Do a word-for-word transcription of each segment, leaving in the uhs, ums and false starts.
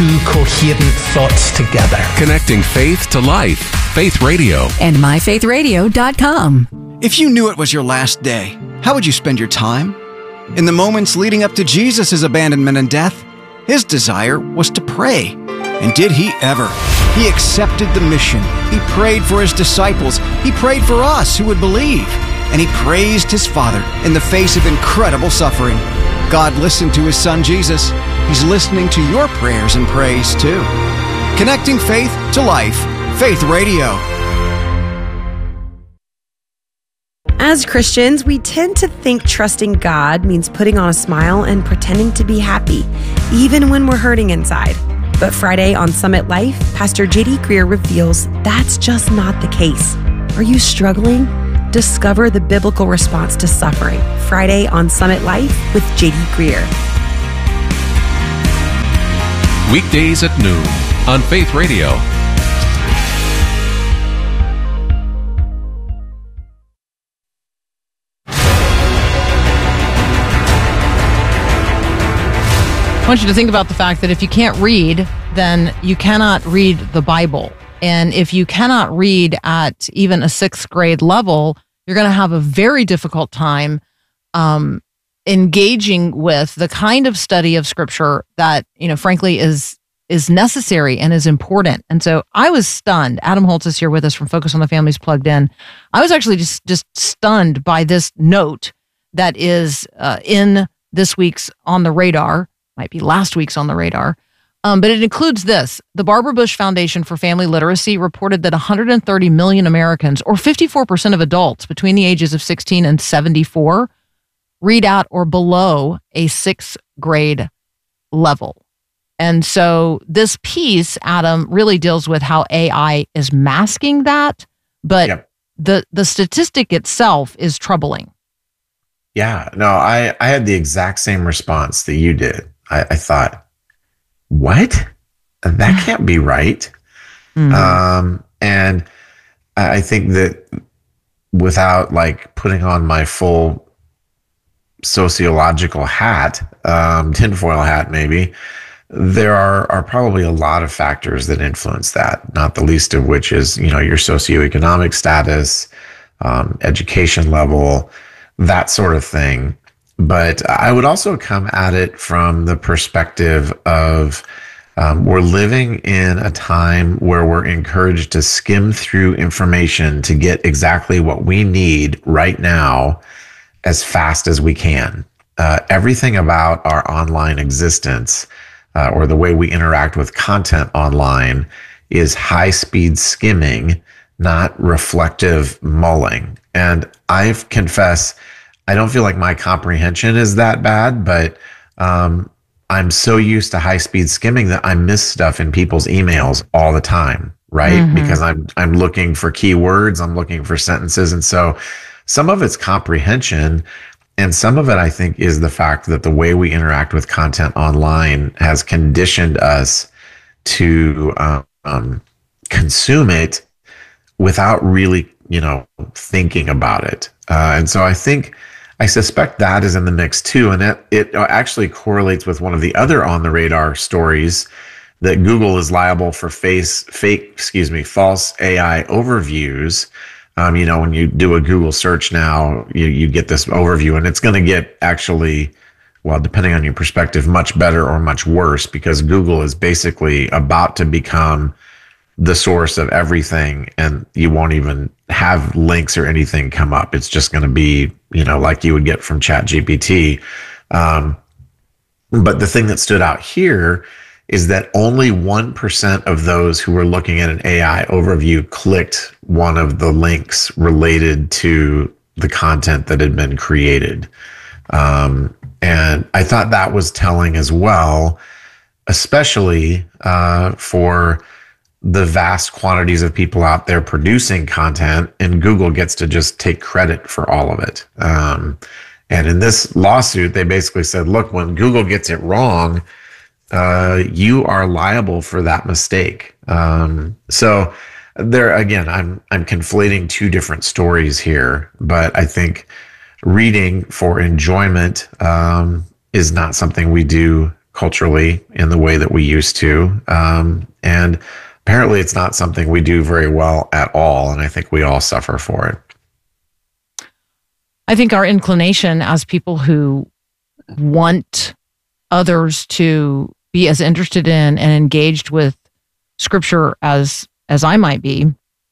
two coherent thoughts together. Connecting faith to life. Faith Radio. And my faith radio dot com. If you knew it was your last day, how would you spend your time? In the moments leading up to Jesus' abandonment and death, his desire was to pray. And did he ever? He accepted the mission. He prayed for his disciples. He prayed for us who would believe. And he praised his Father in the face of incredible suffering. God listened to his Son Jesus. He's listening to your prayers and praise too. Connecting faith to life. Faith Radio. As Christians, we tend to think trusting God means putting on a smile and pretending to be happy, even when we're hurting inside. But Friday on Summit Life, Pastor J D Greear reveals that's just not the case. Are you struggling? Discover the biblical response to suffering. Friday on Summit Life with J D Greear. Weekdays at noon on Faith Radio. I want you to think about the fact that if you can't read, then you cannot read the Bible. And if you cannot read at even a sixth grade level, you're going to have a very difficult time um, engaging with the kind of study of Scripture that, you know, frankly, is is necessary and is important. And so I was stunned. Adam Holtz is here with us from Focus on the Family's Plugged In. I was actually just, just stunned by this note that is uh, in this week's On the Radar. Might be last week's On the Radar. Um, but it includes this. The Barbara Bush Foundation for Family Literacy reported that one hundred thirty million Americans, or fifty-four percent of adults between the ages of sixteen and seventy-four, read at or below a sixth grade level. And so this piece, Adam, really deals with how A I is masking that, but yep. the, the statistic itself is troubling. Yeah, no, I, I had the exact same response that you did. I, I thought, what? That can't be right. Mm-hmm. Um, and I think that without like putting on my full sociological hat, um, tinfoil hat maybe, there are, are probably a lot of factors that influence that, not the least of which is, you know, your socioeconomic status, um, education level, that sort of thing. But I would also come at it from the perspective of um, we're living in a time where we're encouraged to skim through information to get exactly what we need right now as fast as we can. Uh, everything about our online existence uh, or the way we interact with content online is high-speed skimming, not reflective mulling. And I confess, I don't feel like my comprehension is that bad, but um, I'm so used to high-speed skimming that I miss stuff in people's emails all the time, right? Mm-hmm. Because I'm I'm looking for keywords, I'm looking for sentences, and so some of it's comprehension, and some of it I think is the fact that the way we interact with content online has conditioned us to um, um, consume it without really, you know, thinking about it. Uh, and so I think, I suspect that is in the mix too. And it, it actually correlates with one of the other On the Radar stories that Google is liable for face, fake, excuse me, false A I overviews. Um, you know, when you do a Google search now, you, you get this overview, and it's going to get actually, well, depending on your perspective, much better or much worse, because Google is basically about to become the source of everything, and you won't even have links or anything come up. It's just going to be, you know, like you would get from ChatGPT. Um, but the thing that stood out here is that only one percent of those who were looking at an A I overview clicked one of the links related to the content that had been created. Um, and I thought that was telling as well, especially uh, for the vast quantities of people out there producing content, and Google gets to just take credit for all of it. Um, and in this lawsuit, they basically said, look, when Google gets it wrong, uh, you are liable for that mistake. Um, so there, again, I'm, I'm conflating two different stories here, but I think reading for enjoyment um, is not something we do culturally in the way that we used to. Um, and apparently it's not something we do very well at all. And I think we all suffer for it. I think our inclination as people who want others to be as interested in and engaged with scripture as as I might be,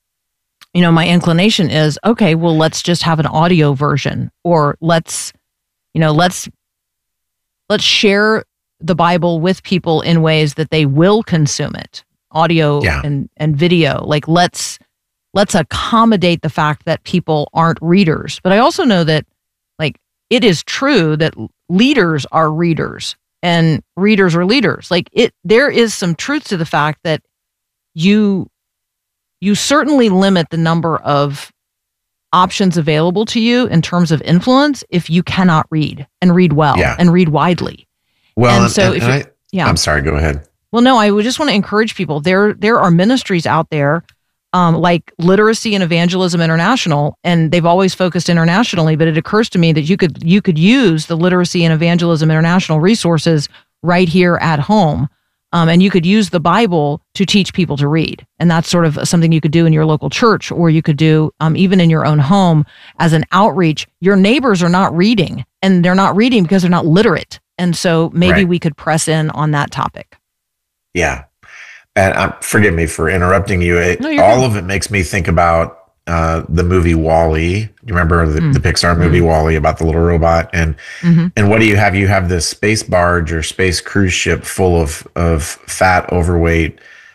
you know, my inclination is, okay, well, let's just have an audio version, or let's, you know, let's let's share the Bible with people in ways that they will consume it, audio Yeah. and and video. Like let's let's accommodate the fact that people aren't readers. But I also know that, like, it is true that leaders are readers and readers are leaders. Like it, there is some truth to the fact that you you certainly limit the number of options available to you in terms of influence if you cannot read and read well Yeah. and read widely. Well, And and, so and- if and you're- I, yeah. I'm sorry, go ahead. Well, no, I would just want to encourage people. There, there are ministries out there um, like Literacy and Evangelism International, and they've always focused internationally. But it occurs to me that you could you could use the Literacy and Evangelism International resources right here at home, um, and you could use the Bible to teach people to read. And that's sort of something you could do in your local church, or you could do um, even in your own home as an outreach. Your neighbors are not reading, and they're not reading because they're not literate. And so maybe Right. we could press in on that topic. Yeah. And uh, forgive me for interrupting you. It, No, you're all good. of it makes me think about uh, the movie WALL-E. You remember the, Mm. the Pixar movie Mm. WALL-E about the little robot? And Mhm. and what do you have? You have this space barge or space cruise ship full of of fat, overweight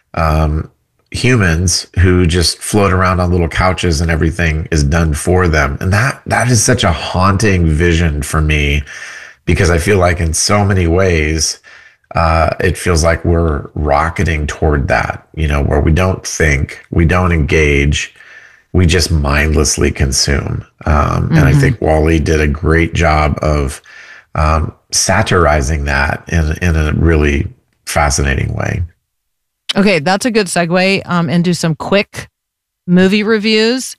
um, humans who just float around on little couches, and everything is done for them. And that that is such a haunting vision for me, because I feel like in so many ways, uh, it feels like we're rocketing toward that, you know, where we don't think, we don't engage, we just mindlessly consume. Um, And I think WALL-E did a great job of um, satirizing that in, in a really fascinating way. Okay, that's a good segue um, into some quick movie reviews.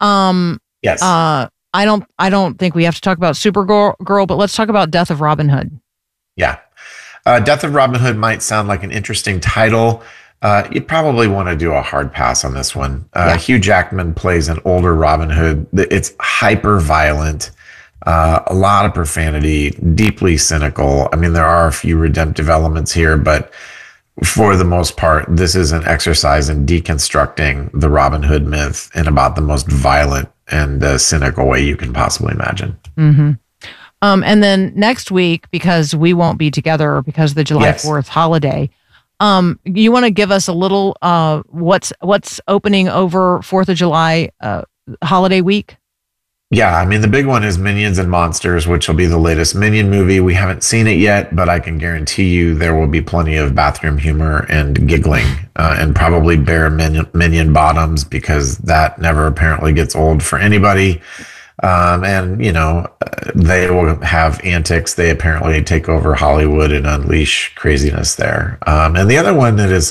Um, Yes. uh, I don't, I don't think we have to talk about Supergirl, girl, but let's talk about Death of Robin Hood. Yeah. Uh, Death of Robin Hood might sound like an interesting title. Uh, you probably want to do a hard pass on this one. Uh, Yeah. Hugh Jackman plays an older Robin Hood. It's hyper violent, uh, a lot of profanity, deeply cynical. I mean, there are a few redemptive elements here, but for the most part, this is an exercise in deconstructing the Robin Hood myth in about the most violent and uh, cynical way you can possibly imagine. Mm-hmm. Um, and then next week, because we won't be together because of the July Yes. fourth holiday, um, you want to give us a little uh, what's what's opening over fourth of July uh, holiday week? Yeah, I mean, the big one is Minions and Monsters, which will be the latest Minion movie. We haven't seen it yet, but I can guarantee you there will be plenty of bathroom humor and giggling, uh, and probably bare minion, minion bottoms, because that never apparently gets old for anybody. Um, and, you know, uh, they will have antics. They apparently take over Hollywood and unleash craziness there. Um, and the other one that is,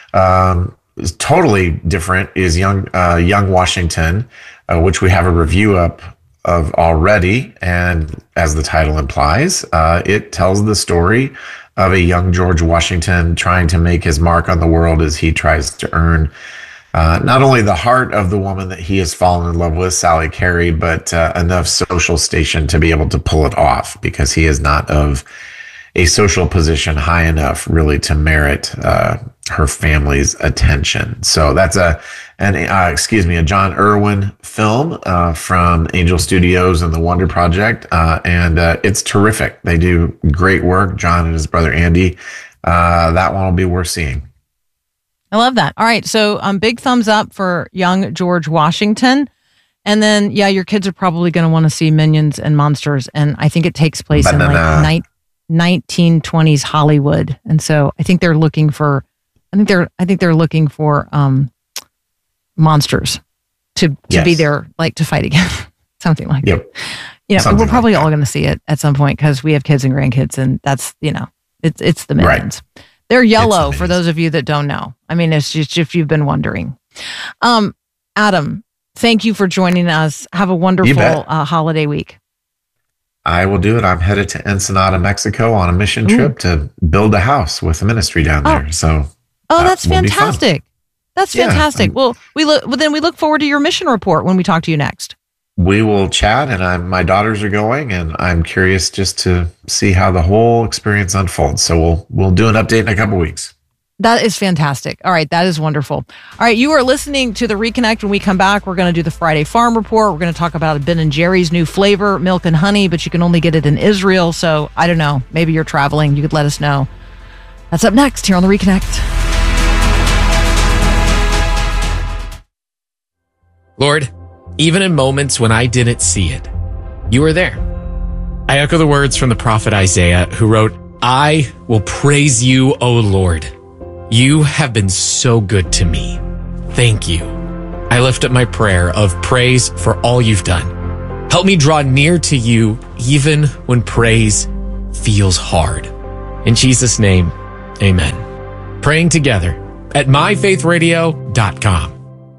um, is totally different is Young, uh, Young Washington, uh, which we have a review up of already. And as the title implies, uh, it tells the story of a young George Washington trying to make his mark on the world as he tries to earn Uh, not only the heart of the woman that he has fallen in love with, Sally Carey, but uh, enough social station to be able to pull it off, because he is not of a social position high enough really to merit uh, her family's attention. So that's a, an uh, excuse me, a John Irwin film uh, from Angel Studios and the Wonder Project, uh, and uh, it's terrific. They do great work, John and his brother Andy. Uh, that one will be worth seeing. I love that. All right. So um, big thumbs up for young George Washington. And then, yeah, your kids are probably going to want to see Minions and Monsters. And I think it takes place in Banana. like ni- nineteen twenties Hollywood. And so I think they're looking for, I think they're, I think they're looking for um, monsters to, to Yes. be there, like to fight again, something like that. Yep. You know, Something we're probably like all that. going to see it at some point because we have kids and grandkids, and that's, you know, it's, it's the Right. Minions. They're yellow, the for Minions. those of you that don't know. I mean, it's just if you've been wondering. Um, Adam, thank you for joining us. Have a wonderful bet. uh, holiday week. I will do it. I'm headed to Ensenada, Mexico on a mission Ooh. trip to build a house with a ministry down there. Oh. So, Oh, that that's will be fun. fantastic. That's Yeah, fantastic. I'm- well, we look well, then we look forward to your mission report when we talk to you next. We will chat, and I'm, my daughters are going, and I'm curious just to see how the whole experience unfolds. So we'll we'll do an update in a couple weeks. That is fantastic. All right, that is wonderful. All right, you are listening to the Reconnect. When we come back, we're going to do the Friday Farm Report. We're going to talk about Ben and Jerry's new flavor, milk and honey, but you can only get it in Israel. So I don't know. Maybe you're traveling. You could let us know. That's up next here on the Reconnect. Lord, even in moments when I didn't see it, you were there. I echo the words from the prophet Isaiah, who wrote, I will praise you, O Lord. You have been so good to me. Thank you. I lift up my prayer of praise for all you've done. Help me draw near to you even when praise feels hard. In Jesus' name, amen. Praying together at my faith radio dot com.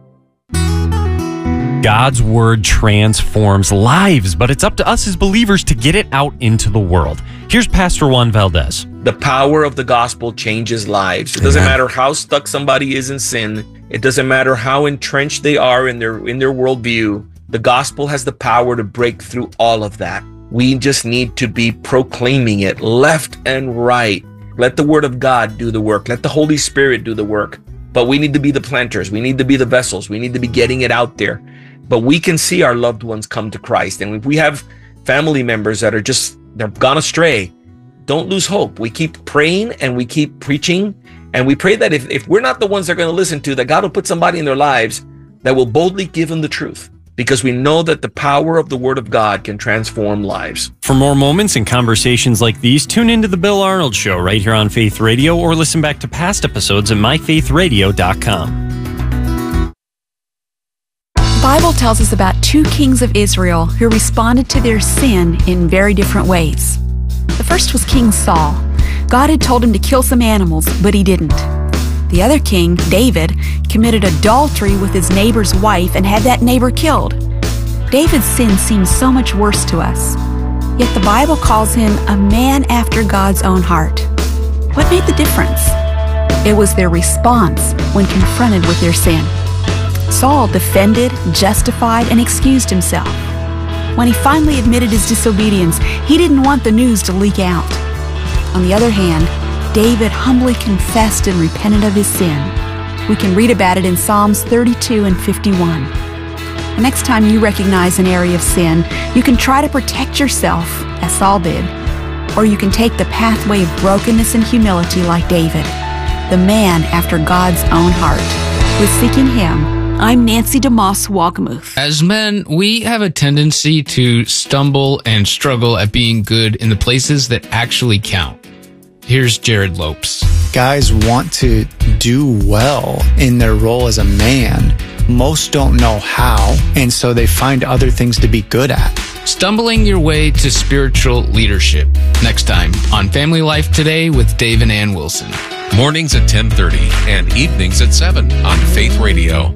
God's word transforms lives, but it's up to us as believers to get it out into the world. Here's Pastor Juan Valdez. The power of the gospel changes lives. It doesn't Amen. matter how stuck somebody is in sin. It doesn't matter how entrenched they are in their in their worldview. The gospel has the power to break through all of that. We just need to be proclaiming it left and right. Let the word of God do the work. Let the Holy Spirit do the work. But we need to be the planters. We need to be the vessels. We need to be getting it out there. But we can see our loved ones come to Christ. And if we have family members that are just, they've gone astray, don't lose hope. We keep praying and we keep preaching. And we pray that if, if we're not the ones they're going to listen to, that God will put somebody in their lives that will boldly give them the truth. Because we know that the power of the word of God can transform lives. For more moments and conversations like these, tune into The Bill Arnold Show right here on Faith Radio, or listen back to past episodes at my faith radio dot com. The Bible tells us about two kings of Israel who responded to their sin in very different ways. The first was King Saul. God had told him to kill some animals, but he didn't. The other king, David, committed adultery with his neighbor's wife and had that neighbor killed. David's sin seems so much worse to us. Yet the Bible calls him a man after God's own heart. What made the difference? It was their response when confronted with their sin. Saul defended, justified, and excused himself. When he finally admitted his disobedience, he didn't want the news to leak out. On the other hand, David humbly confessed and repented of his sin. We can read about it in Psalms thirty-two and fifty-one. The next time you recognize an area of sin, you can try to protect yourself, as Saul did, or you can take the pathway of brokenness and humility like David, the man after God's own heart. With Seeking Him, I'm Nancy DeMoss Walkamuth. As men, we have a tendency to stumble and struggle at being good in the places that actually count. Here's Jared Lopes. Guys want to do well in their role as a man. Most don't know how, and so they find other things to be good at. Stumbling your way to spiritual leadership. Next time on Family Life Today with Dave and Ann Wilson. Mornings at ten thirty and evenings at seven on Faith Radio.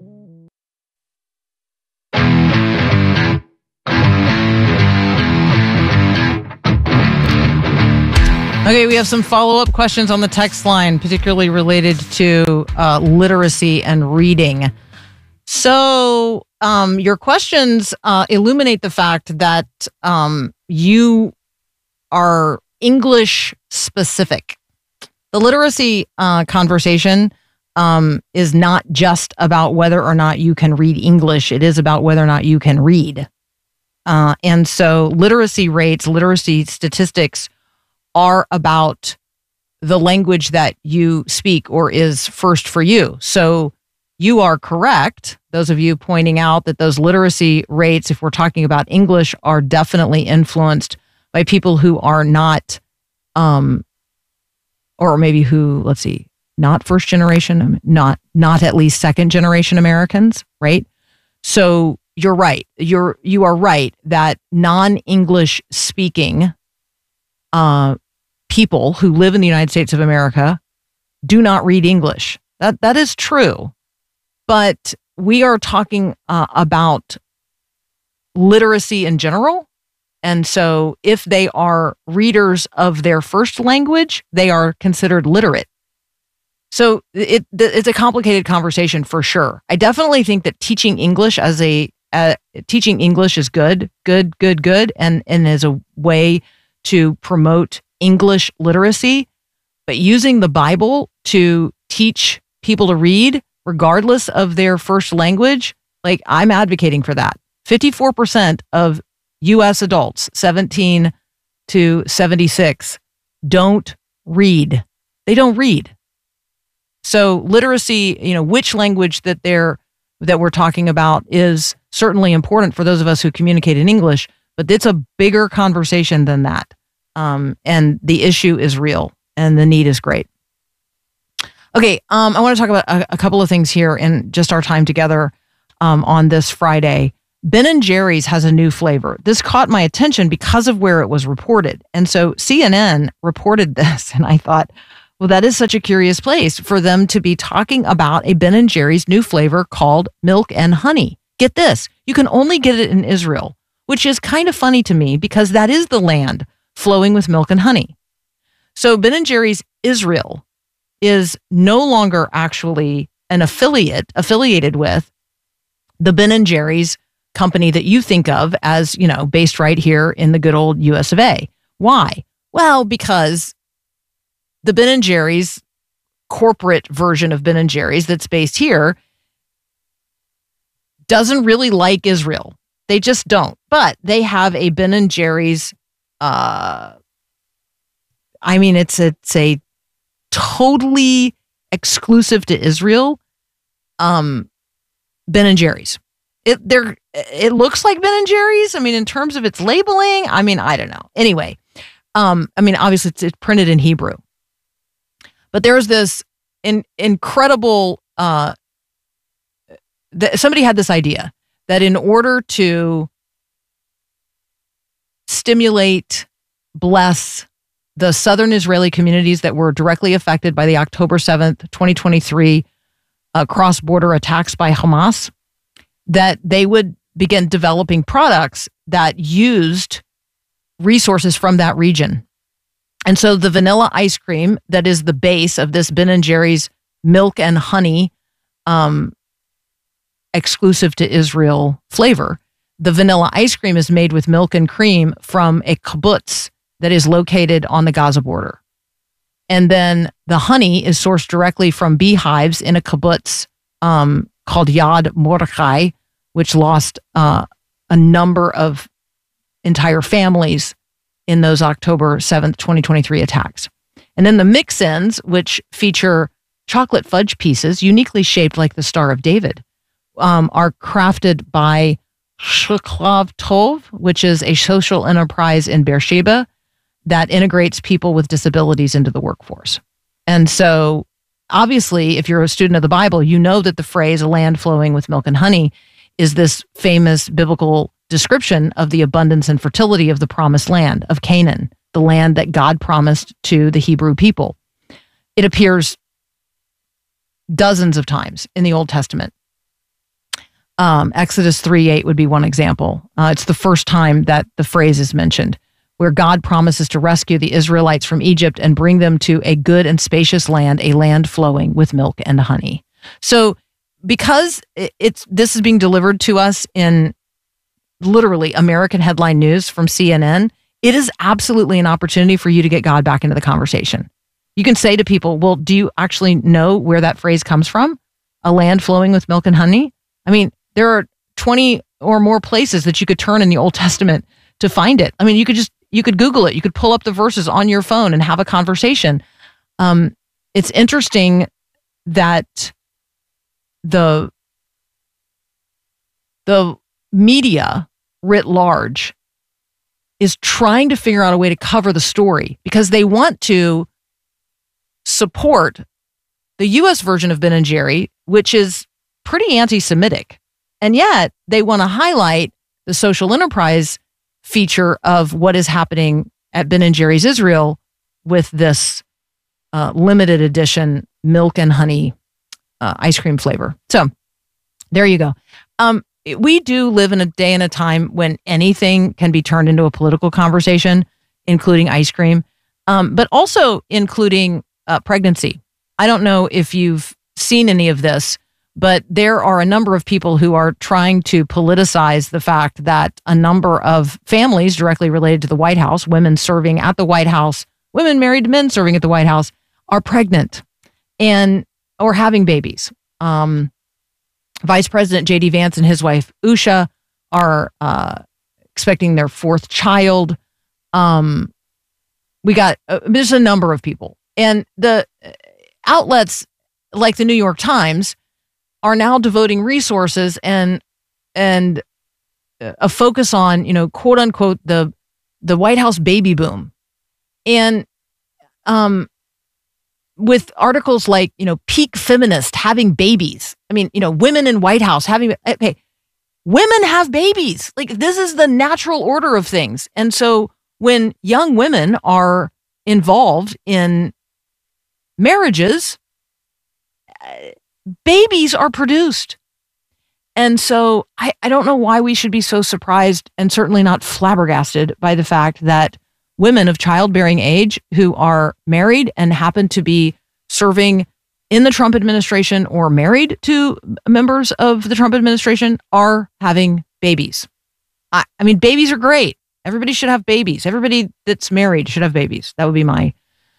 Okay, we have some follow-up questions on the text line, particularly related to uh, literacy and reading. So um, your questions uh, illuminate the fact that um, you are English specific. The literacy uh, conversation um, is not just about whether or not you can read English. It is about whether or not you can read. Uh, and so literacy rates, literacy statistics are about the language that you speak or is first for you. So you are correct, those of you pointing out that those literacy rates, if we're talking about English, are definitely influenced by people who are not, um, or maybe who, let's see, not first generation, not not at least second generation Americans, right? So you're right. You're you are right that non-English speaking uh, people who live in the United States of America do not read English. That that is true. But we are talking uh, about literacy in general, And so if they are readers of their first language, they are considered literate. So it, it's a complicated conversation for sure. I definitely think that teaching English as a uh, teaching English is good, good, good, good, and and as a way to promote English literacy. But using the Bible to teach people to read, regardless of their first language, like I'm advocating for that. fifty-four percent of U S adults, seventeen to seventy-six, don't read. They don't read. So literacy, you know, which language that they're that we're talking about is certainly important for those of us who communicate in English, but it's a bigger conversation than that. Um, and the issue is real and the need is great. Okay, um, I want to talk about a, a couple of things here in just our time together um, on this Friday. Ben and Jerry's has a new flavor. This caught my attention because of where it was reported. And so C N N reported this, and I thought, well, that is such a curious place for them to be talking about a Ben and Jerry's new flavor called Milk and Honey. Get this, you can only get it in Israel, which is kind of funny to me because that is the land flowing with milk and honey. So Ben and Jerry's Israel is no longer actually an affiliate affiliated with the Ben and Jerry's company that you think of as, you know, based right here in the good old U S of A. Why? Well, because the Ben and Jerry's corporate version of Ben and Jerry's that's based here doesn't really like Israel. They just don't. But they have a Ben and Jerry's, uh, I mean, it's, it's a totally exclusive to Israel, um, Ben and Jerry's. It they're it looks like Ben and Jerry's. I mean, in terms of its labeling, I mean, I don't know. Anyway, um, I mean, obviously it's, it's printed in Hebrew, but there's this in, incredible. Uh, th- somebody had this idea that in order to stimulate, bless the southern Israeli communities that were directly affected by the October seventh, twenty twenty-three uh, cross-border attacks by Hamas, that they would begin developing products that used resources from that region. And so the vanilla ice cream that is the base of this Ben and Jerry's milk and honey um, exclusive to Israel flavor, the vanilla ice cream is made with milk and cream from a kibbutz that is located on the Gaza border. And then the honey is sourced directly from beehives in a kibbutz um, called Yad Mordechai, which lost uh, a number of entire families in those October seventh, twenty twenty-three attacks. And then the mix-ins, which feature chocolate fudge pieces uniquely shaped like the Star of David, um, are crafted by Shuklav Tov, which is a social enterprise in Beersheba that integrates people with disabilities into the workforce. And so obviously, if you're a student of the Bible, you know that the phrase "a land flowing with milk and honey" is this famous biblical description of the abundance and fertility of the promised land of Canaan, the land that God promised to the Hebrew people. It appears dozens of times in the Old Testament. Um, Exodus three eight would be one example. Uh, it's the first time that the phrase is mentioned, where God promises to rescue the Israelites from Egypt and bring them to a good and spacious land, a land flowing with milk and honey. So because it's this is being delivered to us in literally American headline news from C N N, it is absolutely an opportunity for you to get God back into the conversation. You can say to people, well, do you actually know where that phrase comes from? A land flowing with milk and honey? I mean, there are twenty or more places that you could turn in the Old Testament to find it. I mean, you could just, you could Google it. You could pull up the verses on your phone and have a conversation. Um, it's interesting that the, the media writ large is trying to figure out a way to cover the story because they want to support the U S version of Ben and Jerry, which is pretty anti-Semitic. And yet they want to highlight the social enterprise feature of what is happening at Ben and Jerry's Israel with this uh, limited edition milk and honey uh, ice cream flavor. So there you go. Um, we do live in a day and a time when anything can be turned into a political conversation, including ice cream, um, but also including uh, pregnancy. I don't know if you've seen any of this, but there are a number of people who are trying to politicize the fact that a number of families directly related to the White House, women serving at the White House, women married to men serving at the White House, are pregnant and or having babies. Um, Vice President J D Vance and his wife Usha are uh, expecting their fourth child. Um, we got uh, there's a number of people, and the outlets like the New York Times are now devoting resources and and a focus on, you know, quote unquote, the the White House baby boom. And um, with articles like, you know, peak feminist having babies. I mean, you know, women in White House having, okay, women have babies. Like, this is the natural order of things. And so when young women are involved in marriages, babies are produced. And so I, I don't know why we should be so surprised and certainly not flabbergasted by the fact that women of childbearing age who are married and happen to be serving in the Trump administration or married to members of the Trump administration are having babies. I, I mean, babies are great. Everybody should have babies. Everybody that's married should have babies. That would be my,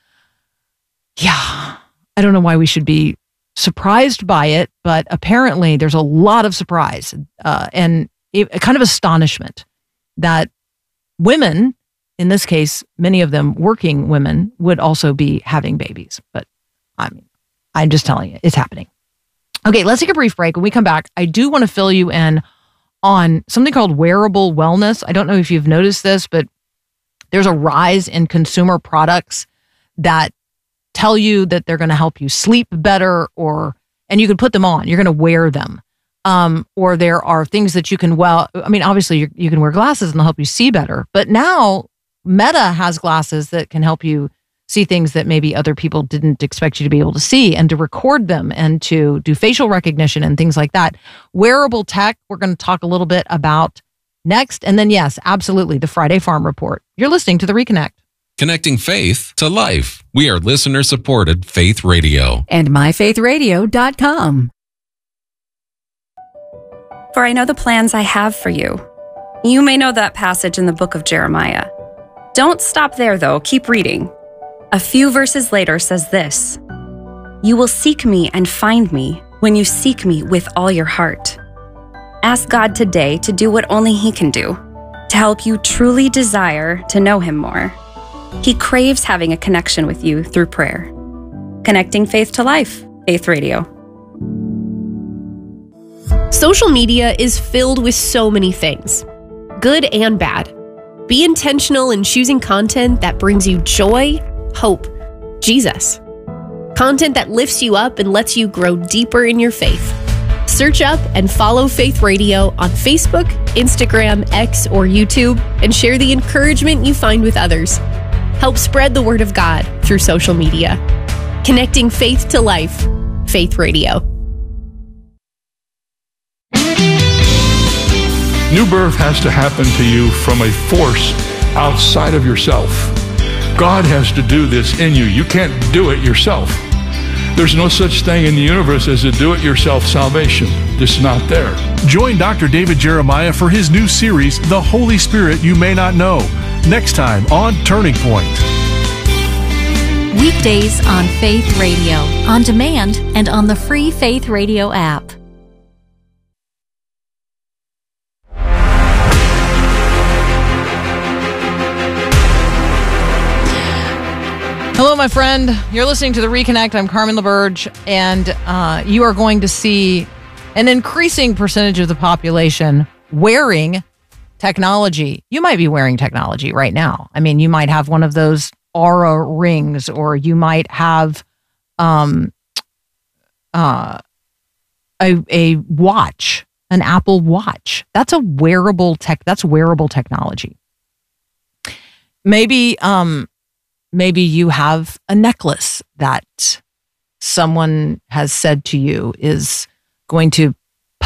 yeah, I don't know why we should be surprised by it, but apparently there's a lot of surprise uh, and a kind of astonishment that women, in this case, many of them working women, would also be having babies. But I mean, I'm just telling you, it's happening. Okay, let's take a brief break. When we come back, I do want to fill you in on something called wearable wellness. I don't know if you've noticed this, but there's a rise in consumer products that tell you that they're going to help you sleep better, or, and you can put them on, you're going to wear them. Um, or there are things that you can, well, I mean, obviously you you can wear glasses and they'll help you see better, but now Meta has glasses that can help you see things that maybe other people didn't expect you to be able to see, and to record them and to do facial recognition and things like that. Wearable tech, we're going to talk a little bit about next. And then, yes, absolutely, the Friday Farm Report. You're listening to The Reconnect. Connecting faith to life. We are listener-supported Faith Radio. And my faith radio dot com. For I know the plans I have for you. You may know that passage in the book of Jeremiah. Don't stop there, though. Keep reading. A few verses later says this: You will seek me and find me when you seek me with all your heart. Ask God today to do what only He can do, to help you truly desire to know Him more. He craves having a connection with you through prayer. Connecting faith to life. Faith Radio. Social media is filled with so many things, good and bad. Be intentional in choosing content that brings you joy, hope, Jesus. Content that lifts you up and lets you grow deeper in your faith. Search up and follow Faith Radio on Facebook, Instagram, X, or YouTube, and share the encouragement you find with others. Help spread the word of God through social media. Connecting faith to life. Faith Radio. New birth has to happen to you from a force outside of yourself. God has to do this in you. You can't do it yourself. There's no such thing in the universe as a do-it-yourself salvation. It's not there. Join Doctor David Jeremiah for his new series, The Holy Spirit You May Not Know, next time on Turning Point. Weekdays on Faith Radio, on demand, and on the free Faith Radio app. Hello, my friend. You're listening to The Reconnect. I'm Carmen LaBerge, and uh, you are going to see an increasing percentage of the population wearing technology. You might be wearing technology right now. I mean, you might have one of those Aura rings, or you might have um, uh, a, a watch, an Apple Watch. That's a wearable tech. That's wearable technology. Maybe... Um, Maybe you have a necklace that someone has said to you is going to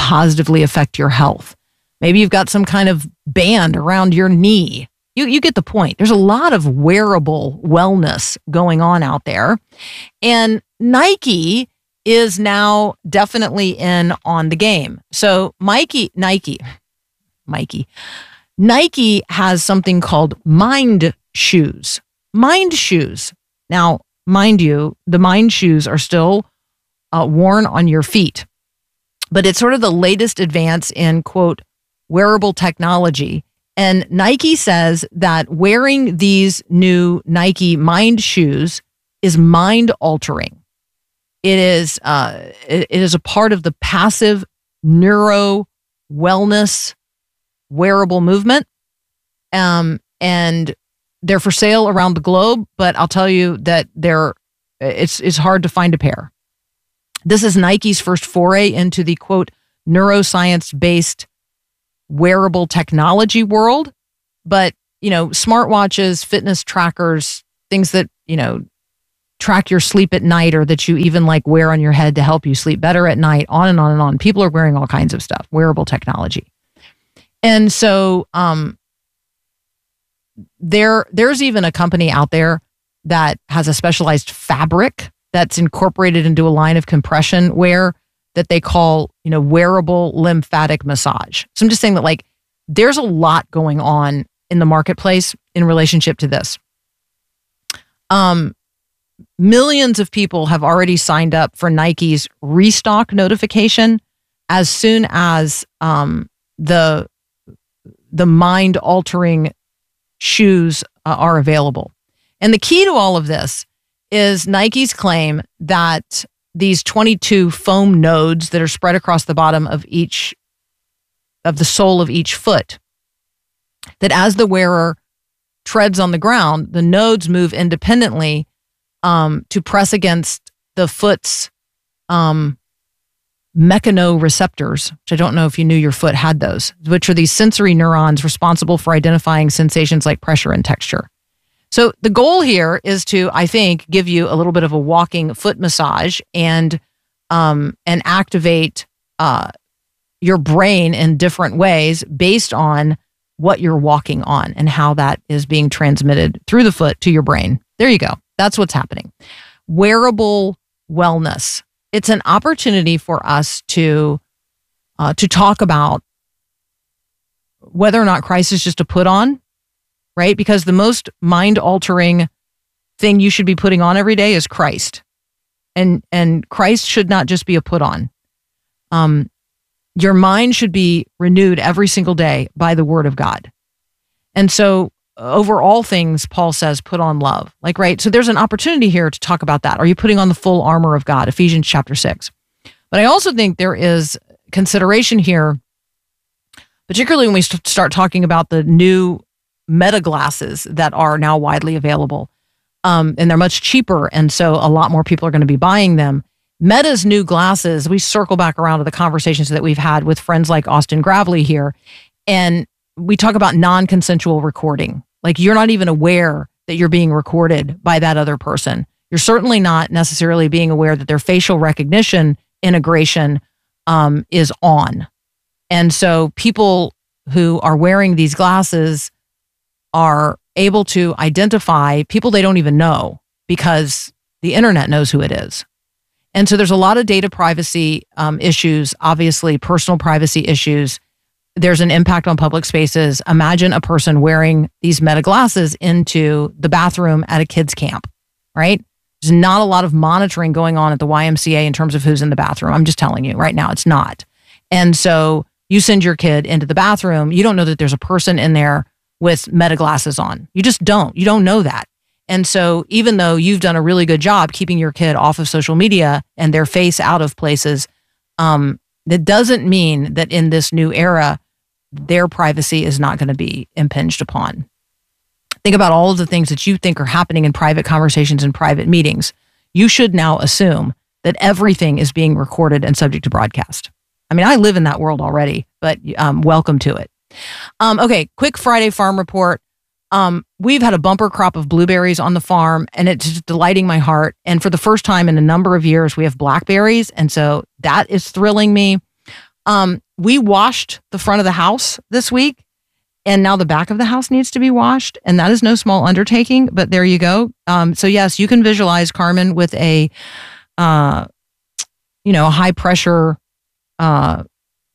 positively affect your health. Maybe you've got some kind of band around your knee. You, you get the point. There's a lot of wearable wellness going on out there. And Nike is now definitely in on the game. So Mikey, Nike, Mikey, Nike has something called Mind Shoes. Mind Shoes. Now, mind you, the Mind Shoes are still uh, worn on your feet, but it's sort of the latest advance in, quote, wearable technology. And Nike says that wearing these new Nike Mind Shoes is mind altering. It is uh, it, it is a part of the passive neuro wellness wearable movement, um, and they're for sale around the globe. But I'll tell you that they're it's it's hard to find a pair. This is Nike's first foray into the, quote, neuroscience based wearable technology world. But, you know, smartwatches, fitness trackers, things that, you know, track your sleep at night, or that you even like wear on your head to help you sleep better at night, on and on and on. People are wearing all kinds of stuff, wearable technology. And so um, there, there's even a company out there that has a specialized fabric that's incorporated into a line of compression wear that they call, you know, wearable lymphatic massage. So I'm just saying that, like, there's a lot going on in the marketplace in relationship to this. Um, millions of people have already signed up for Nike's restock notification as soon as um, the the mind altering shoes uh, are available. And the key to all of this is Nike's claim that these twenty-two foam nodes that are spread across the bottom of each of the sole of each foot, that as the wearer treads on the ground, the nodes move independently um, to press against the foot's um, mechanoreceptors, which I don't know if you knew your foot had those, which are these sensory neurons responsible for identifying sensations like pressure and texture. So the goal here is to, I think, give you a little bit of a walking foot massage and um, and activate uh, your brain in different ways based on what you're walking on and how that is being transmitted through the foot to your brain. There you go. That's what's happening. Wearable wellness. It's an opportunity for us to uh, to talk about whether or not Christ is just a put on. Right? Because the most mind-altering thing you should be putting on every day is Christ. And and Christ should not just be a put-on. Um, your mind should be renewed every single day by the Word of God. And so over all things, Paul says, put on love. Like, right? So there's an opportunity here to talk about that. Are you putting on the full armor of God? Ephesians chapter six. But I also think there is consideration here, particularly when we st- start talking about the new Meta glasses that are now widely available. Um, and they're much cheaper. And so a lot more people are going to be buying them. Meta's new glasses, we circle back around to the conversations that we've had with friends like Austin Gravely here. And we talk about non-consensual recording. Like, you're not even aware that you're being recorded by that other person. You're certainly not necessarily being aware that their facial recognition integration um, is on. And so people who are wearing these glasses are able to identify people they don't even know because the internet knows who it is. And so there's a lot of data privacy um, issues, obviously personal privacy issues. There's an impact on public spaces. Imagine a person wearing these Meta glasses into the bathroom at a kid's camp, right? There's not a lot of monitoring going on at the Y M C A in terms of who's in the bathroom. I'm just telling you right now, it's not. And so you send your kid into the bathroom, you don't know that there's a person in there with Meta glasses on. You just don't. You don't know that. And so even though you've done a really good job keeping your kid off of social media and their face out of places, um, that doesn't mean that in this new era, their privacy is not going to be impinged upon. Think about all of the things that you think are happening in private conversations and private meetings. You should now assume that everything is being recorded and subject to broadcast. I mean, I live in that world already, but um, welcome to it. Um, okay, quick Friday farm report. Um, we've had a bumper crop of blueberries on the farm, and it's just delighting my heart. And for the first time in a number of years, we have blackberries, and so that is thrilling me. Um, we washed the front of the house this week, and now the back of the house needs to be washed, and that is no small undertaking, but there you go. Um, so yes, you can visualize Carmen with a, uh, you know, a high pressure, uh,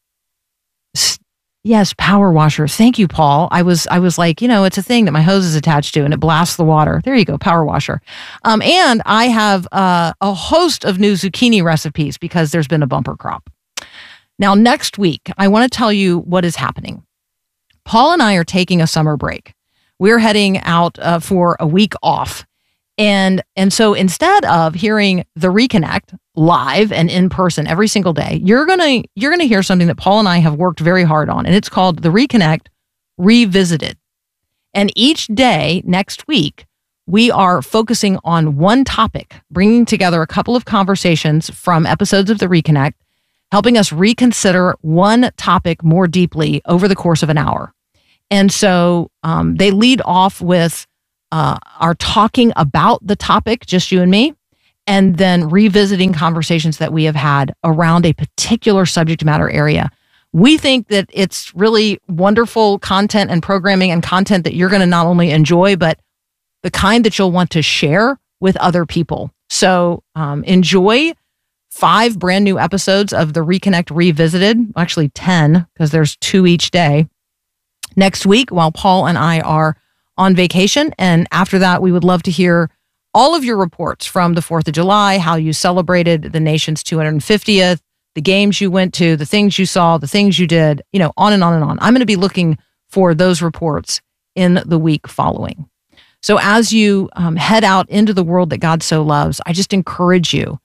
st- yes, power washer. Thank you, Paul. I was, I was like, you know, it's a thing that my hose is attached to, and it blasts the water. There you go, power washer. Um, and I have uh, a host of new zucchini recipes because there's been a bumper crop. Now, next week, I want to tell you what is happening. Paul and I are taking a summer break. We're heading out uh, for a week off. And, and so instead of hearing the Reconnect live and in person every single day, you're going to you're going to hear something that Paul and I have worked very hard on, and it's called the Reconnect Revisited. And each day next week, we are focusing on one topic, bringing together a couple of conversations from episodes of the Reconnect, helping us reconsider one topic more deeply over the course of an hour. And so um, they lead off with uh, our talking about the topic, just you and me, and then revisiting conversations that we have had around a particular subject matter area. We think that it's really wonderful content and programming and content that you're going to not only enjoy, but the kind that you'll want to share with other people. So um, enjoy five brand new episodes of the Reconnect Revisited, actually ten, because there's two each day, next week while Paul and I are on vacation. And after that, we would love to hear all of your reports from the fourth of July, how you celebrated the nation's two hundred fiftieth, the games you went to, the things you saw, the things you did, you know, on and on and on. I'm going to be looking for those reports in the week following. So as you um, head out into the world that God so loves, I just encourage you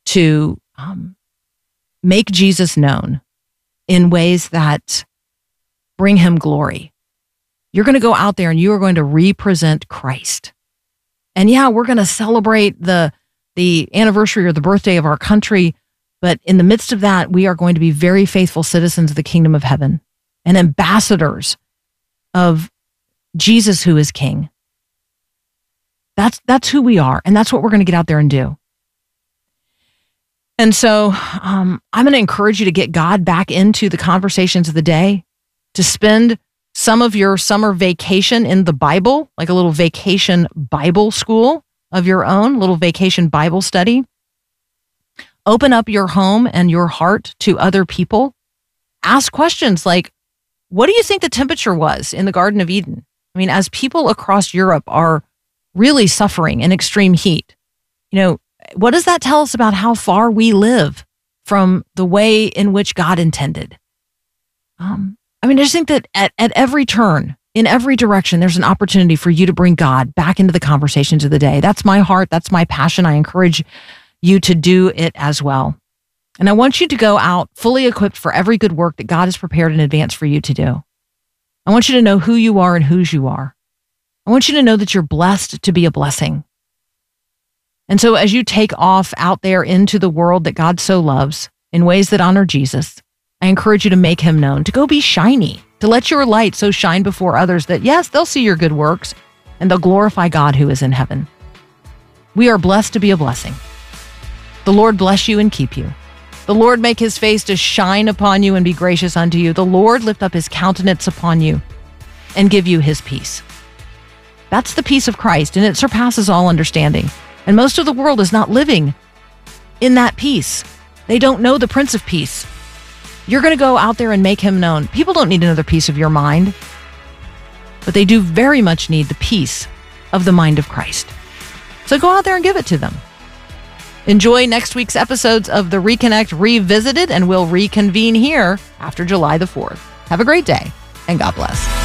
to um, make Jesus known in ways that bring him glory. You're going to go out there and you are going to represent Christ. And yeah, we're going to celebrate the the anniversary or the birthday of our country, but in the midst of that, we are going to be very faithful citizens of the kingdom of heaven and ambassadors of Jesus, who is King. That's that's who we are, and that's what we're going to get out there and do. And so um, I'm going to encourage you to get God back into the conversations of the day, to spend some of your summer vacation in the Bible, like a little vacation Bible school of your own, little vacation Bible study. Open up your home and your heart to other people. Ask questions like, what do you think the temperature was in the Garden of Eden? I mean, as people across Europe are really suffering in extreme heat, you know, what does that tell us about how far we live from the way in which God intended? Um, I mean, I just think that at, at every turn, in every direction, there's an opportunity for you to bring God back into the conversations of the day. That's my heart. That's my passion. I encourage you to do it as well. And I want you to go out fully equipped for every good work that God has prepared in advance for you to do. I want you to know who you are and whose you are. I want you to know that you're blessed to be a blessing. And so as you take off out there into the world that God so loves in ways that honor Jesus, I encourage you to make him known, to go be shiny, to let your light so shine before others that, yes, they'll see your good works and they'll glorify God who is in heaven. We are blessed to be a blessing. The Lord bless you and keep you. The Lord make his face to shine upon you and be gracious unto you. The Lord lift up his countenance upon you and give you his peace. That's the peace of Christ, and it surpasses all understanding. And most of the world is not living in that peace. They don't know the Prince of Peace. You're going to go out there and make him known. People don't need another piece of your mind, but they do very much need the peace of the mind of Christ. So go out there and give it to them. Enjoy next week's episodes of the Reconnect Revisited, and we'll reconvene here after July the fourth. Have a great day, and God bless.